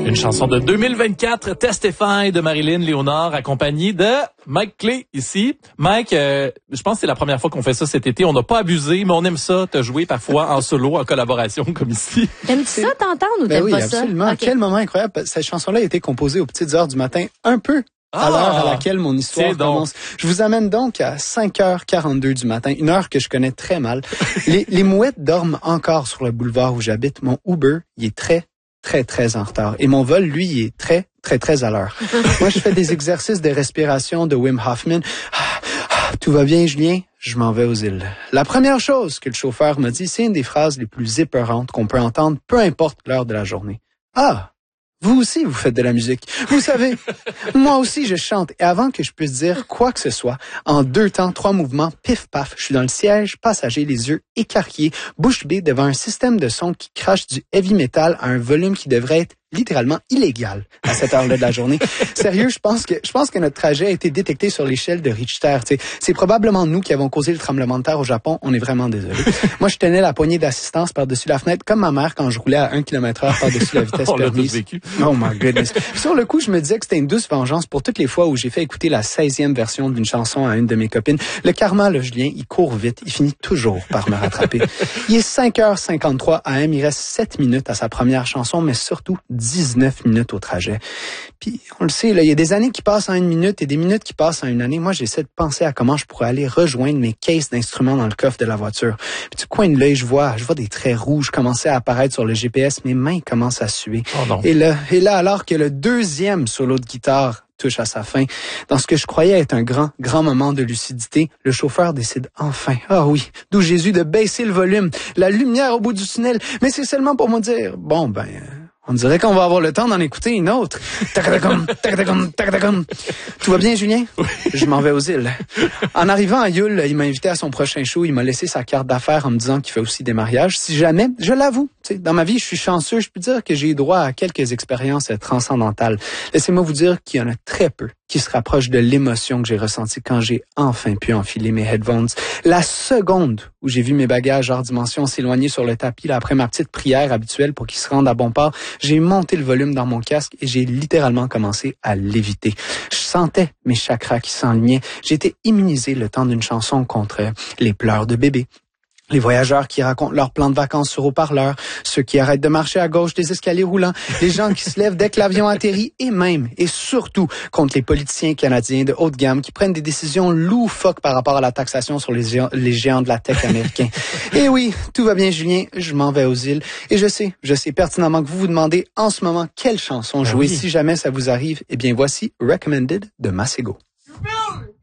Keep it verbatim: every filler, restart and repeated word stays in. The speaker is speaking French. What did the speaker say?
Une chanson de deux mille vingt-quatre, Testify de Marilyn Léonard, accompagnée de Mike Clay ici. Mike, euh, je pense que c'est la première fois qu'on fait ça cet été. On n'a pas abusé, mais on aime ça, te jouer parfois en solo, en collaboration comme ici. T'aimes-tu ça t'entendre ou ben t'aimes oui, pas ça? absolument. Okay. Quel moment incroyable. Cette chanson-là a été composée aux petites heures du matin, un peu à ah, l'heure à laquelle mon histoire commence. Je vous amène donc à cinq heures quarante-deux du matin, une heure que je connais très mal. les, les mouettes dorment encore sur le boulevard où j'habite. Mon Uber, il est très, très, très en retard. Et mon vol, lui, il est très, très, très à l'heure. Moi, je fais des exercices de respiration de Wim Hoffman. Ah, ah, tout va bien, Julien? Je m'en vais aux îles. La première chose que le chauffeur m'a dit, c'est une des phrases les plus épeurantes qu'on peut entendre, peu importe l'heure de la journée. Ah! Vous aussi, vous faites de la musique. Vous savez, moi aussi, je chante. Et avant que je puisse dire quoi que ce soit, en deux temps, trois mouvements, pif paf, je suis dans le siège passager, les yeux écarquillés, bouche bée devant un système de son qui crache du heavy metal à un volume qui devrait être littéralement illégal à cette heure-là de la journée. Sérieux, je pense que je pense que notre trajet a été détecté sur l'échelle de Richter. T'sais. C'est probablement nous qui avons causé le tremblement de terre au Japon. On est vraiment désolé. Moi, je tenais la poignée d'assistance par-dessus la fenêtre comme ma mère quand je roulais à un kilomètre heure par-dessus la vitesse On permise. l'a tous vécu. Oh my goodness. Sur le coup, je me disais que c'était une douce vengeance pour toutes les fois où j'ai fait écouter la seizième version d'une chanson à une de mes copines. Le karma, le Julien, il court vite. Il finit toujours par me rattraper. Il est cinq heures cinquante-trois A M. Il reste sept minutes à sa première chanson, mais surtout dix-neuf minutes au trajet. Puis, on le sait, là, il y a des années qui passent en une minute et des minutes qui passent en une année. Moi, j'essaie de penser à comment je pourrais aller rejoindre mes caisses d'instruments dans le coffre de la voiture. Puis, du coin de l'œil, je vois, je vois des traits rouges commencer à apparaître sur le G P S. Mes mains commencent à suer. Oh non. Et là, et là, alors que le deuxième solo de guitare touche à sa fin, dans ce que je croyais être un grand, grand moment de lucidité, le chauffeur décide enfin, ah oui, d'où Jésus, de baisser le volume, la lumière au bout du tunnel. Mais c'est seulement pour me dire, bon, ben... on dirait qu'on va avoir le temps d'en écouter une autre. Tacadacom, tacadacom, tacadacom. Tout va bien, Julien? Oui. Je m'en vais aux îles. En arrivant à Yule, il m'a invité à son prochain show. Il m'a laissé sa carte d'affaires en me disant qu'il fait aussi des mariages. Si jamais, je l'avoue, tu sais, dans ma vie, je suis chanceux. Je peux dire que j'ai eu droit à quelques expériences transcendantales. Laissez-moi vous dire qu'il y en a très peu qui se rapprochent de l'émotion que j'ai ressentie quand j'ai enfin pu enfiler mes headphones. La seconde où j'ai vu mes bagages hors dimension s'éloigner sur le tapis, là, après ma petite prière habituelle pour qu'ils se rendent à bon port, j'ai monté le volume dans mon casque et j'ai littéralement commencé à léviter. Je sentais mes chakras qui s'enlignaient. J'ai été immunisé le temps d'une chanson contre les pleurs de bébé, les voyageurs qui racontent leur plan de vacances sur haut-parleur, ceux qui arrêtent de marcher à gauche des escaliers roulants, les gens qui se lèvent dès que l'avion atterrit et même et surtout contre les politiciens canadiens de haute gamme qui prennent des décisions loufoques par rapport à la taxation sur les géants, les géants de la tech américains. Et oui, tout va bien, Julien, je m'en vais aux îles et je sais, je sais pertinemment que vous vous demandez en ce moment quelle chanson jouer. Ah oui. Si jamais ça vous arrive, eh bien voici Recommended de Masego.